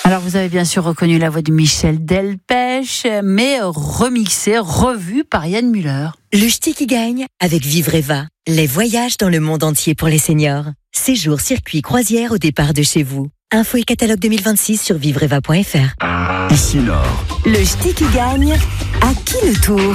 Alors vous avez bien sûr reconnu la voix de Michel Delpech, mais remixée, revue par Yann Müller. Le ch'ti qui gagne avec Vivreva. Les voyages dans le monde entier pour les seniors. Séjour, circuit, croisière au départ de chez vous. Info et catalogue 2026 sur vivreva.fr. Ici Nord. Le ch'ti qui gagne, à qui le tour?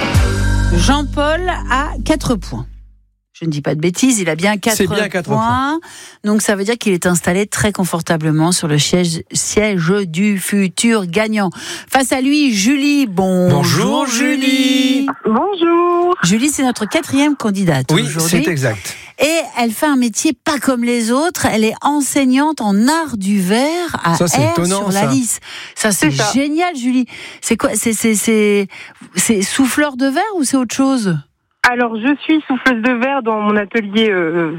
Jean-Paul a 4 points. Je ne dis pas de bêtises, il a bien 4 points. Donc ça veut dire qu'il est installé très confortablement sur le siège du futur gagnant. Face à lui, Julie. Bonjour Julie. Bonjour. Julie, c'est notre 4e candidate aujourd'hui. Oui, c'est exact. Et elle fait un métier pas comme les autres. Elle est enseignante en art du verre à Aire-sur-la-Lys. Ça, c'est génial, Julie. C'est quoi? C'est souffleur de verre ou c'est autre chose? Alors, je suis souffleuse de verre dans mon atelier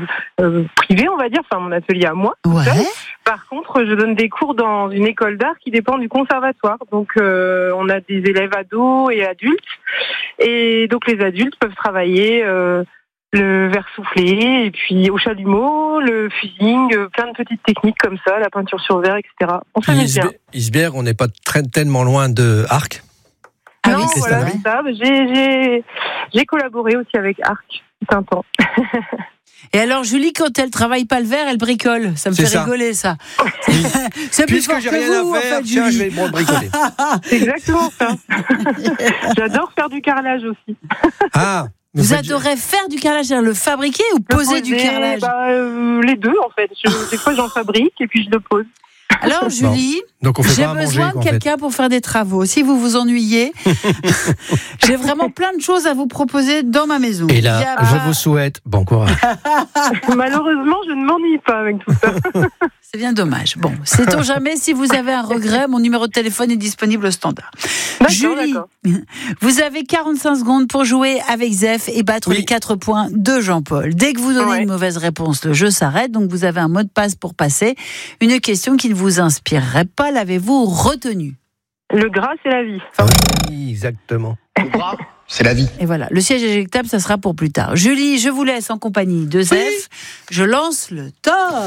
privé, on va dire, enfin mon atelier à moi. Ouais. Par contre, je donne des cours dans une école d'art qui dépend du conservatoire. Donc, on a des élèves ados et adultes. Et donc, les adultes peuvent travailler le verre soufflé, et puis au chalumeau, le fusing, plein de petites techniques comme ça, la peinture sur verre, etc. On s'amuse bien. Isbert, on n'est pas tellement loin de Arc. Ah non, oui, c'est voilà, vrai. c'est ça. J'ai collaboré aussi avec Arc, c'est un temps. Et alors, Julie, quand elle travaille pas le verre, elle bricole. Ça me fait rigoler, ça. C'est plus fort Puisque j'ai que rien vous, à faire, en fait, tiens, Julie. je vais me bricoler. C'est exactement ça. J'adore faire du carrelage aussi. Ah, Vous adorez faire du carrelage, c'est-à-dire le fabriquer ou poser du carrelage? Les deux, en fait. Des fois, j'en fabrique et puis je le pose. Alors, Julie, donc on fait j'ai pas à manger, besoin de en fait. quelqu'un pour faire des travaux. Si vous vous ennuyez, j'ai vraiment plein de choses à vous proposer dans ma maison. Et là, je vous souhaite bon courage. Malheureusement, je ne m'ennuie pas avec tout ça. C'est bien dommage. Bon, sait-on jamais, si vous avez un regret, mon numéro de téléphone est disponible au standard. Julie, vous avez 45 secondes pour jouer avec Zef et battre les 4 points de Jean-Paul. Dès que vous donnez une mauvaise réponse, le jeu s'arrête. Donc vous avez un mot de passe pour passer. Une question qui ne vous inspirerait pas, l'avez-vous retenu? Le gras, c'est la vie. Oui, exactement. Le gras, c'est la vie. Et voilà, le siège éjectable, ça sera pour plus tard. Julie, je vous laisse en compagnie de Zef. Je lance le temps.